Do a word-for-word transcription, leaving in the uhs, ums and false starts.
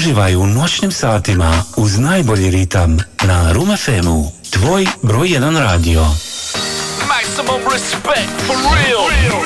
Uživaj u noćnim satima uz najbolji ritam na Room ef emu. Tvoj broj jedan radio. Maximum respect for real.